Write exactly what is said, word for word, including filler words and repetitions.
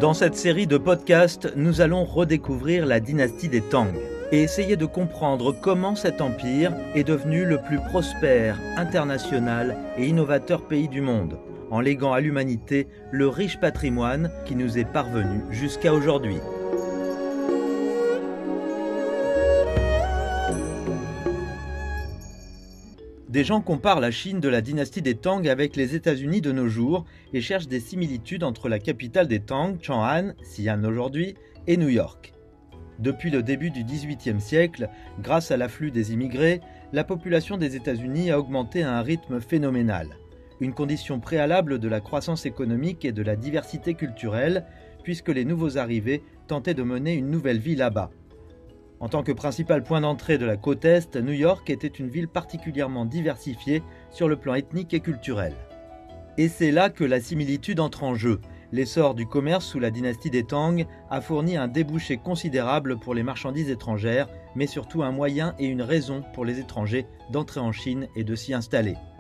Dans cette série de podcasts, nous allons redécouvrir la dynastie des Tang et essayer de comprendre comment cet empire est devenu le plus prospère, international et innovateur pays du monde, en léguant à l'humanité le riche patrimoine qui nous est parvenu jusqu'à aujourd'hui. Des gens comparent la Chine de la dynastie des Tang avec les États-Unis de nos jours et cherchent des similitudes entre la capitale des Tang, Chang'an, Xi'an aujourd'hui, et New York. Depuis le début du dix-huitième siècle, grâce à l'afflux des immigrés, la population des États-Unis a augmenté à un rythme phénoménal. Une condition préalable de la croissance économique et de la diversité culturelle, puisque les nouveaux arrivés tentaient de mener une nouvelle vie là-bas. En tant que principal point d'entrée de la côte Est, New York était une ville particulièrement diversifiée sur le plan ethnique et culturel. Et c'est là que la similitude entre en jeu. L'essor du commerce sous la dynastie des Tang a fourni un débouché considérable pour les marchandises étrangères, mais surtout un moyen et une raison pour les étrangers d'entrer en Chine et de s'y installer.